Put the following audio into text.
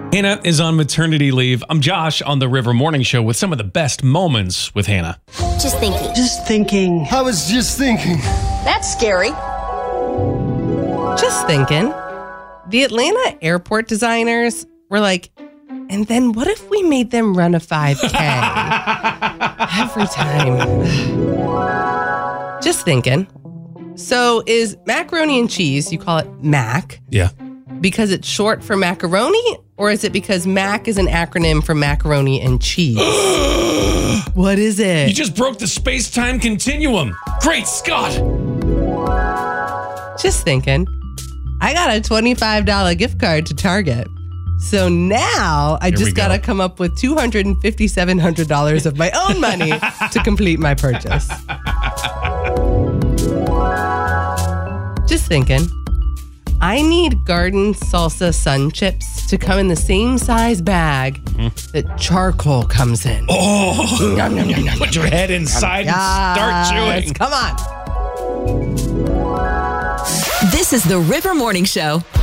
Hannah is on maternity leave. I'm Josh on the River Morning Show with some of the best moments with Hannah. Just thinking. Just thinking. I was just thinking. That's scary. Just thinking. The Atlanta airport designers were like, and then what if we made them run a 5K? Every time. Just thinking. So is macaroni and cheese, you call it MAC, Yeah. because it's short for macaroni? Or is it because MAC is an acronym for macaroni and cheese? What is it? You just broke the space-time continuum. Great Scott. Just thinking. I got a $25 gift card to Target. So now I just got to come up with $2,700 of my own money to complete my purchase. Just thinking. I need garden salsa sun chips to come in the same size bag that charcoal comes in. Oh, yum, yum, yum, yum. Put your head inside and start chewing. Come on. This is the River Morning Show.